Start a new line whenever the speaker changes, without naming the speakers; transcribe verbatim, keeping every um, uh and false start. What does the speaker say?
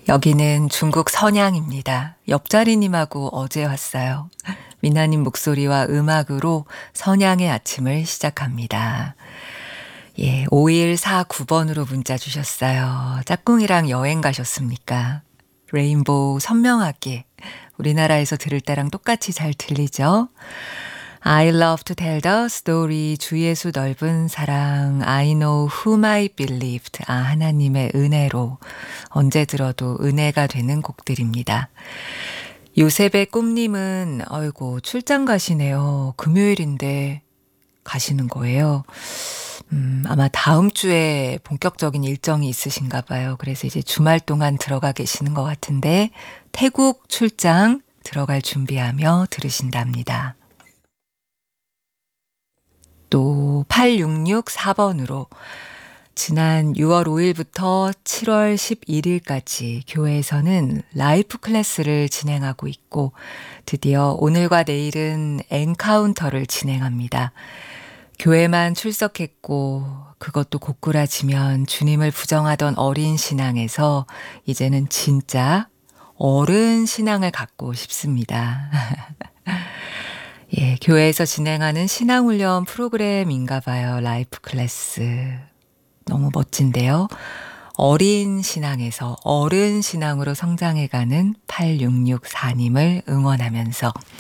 여기는 중국 선양입니다. 옆자리님하고 어제 왔어요. 미나님 목소리와 음악으로 선양의 아침을 시작합니다. 예, 오일사구 번으로 문자 주셨어요. 짝꿍이랑 여행 가셨습니까? 레인보우 선명하게 우리나라에서 들을 때랑 똑같이 잘 들리죠? I love to tell the story. 주예수 넓은 사랑. I know whom I believed. 아, 하나님의 은혜로 언제 들어도 은혜가 되는 곡들입니다. 요셉의 꿈님은 아이고 출장 가시네요. 금요일인데 가시는 거예요. 음, 아마 다음 주에 본격적인 일정이 있으신가 봐요. 그래서 이제 주말 동안 들어가 계시는 것 같은데 태국 출장 들어갈 준비하며 들으신답니다. 또 팔육육사 번으로 지난 유월 오일부터 칠월 십일일까지 교회에서는 라이프 클래스를 진행하고 있고 드디어 오늘과 내일은 엔카운터를 진행합니다. 교회만 출석했고 그것도 고꾸라지면 주님을 부정하던 어린 신앙에서 이제는 진짜 어른 신앙을 갖고 싶습니다. 예, 교회에서 진행하는 신앙훈련 프로그램인가 봐요. 라이프 클래스. 너무 멋진데요. 어린 신앙에서 어른 신앙으로 성장해가는 팔육육사님을 응원하면서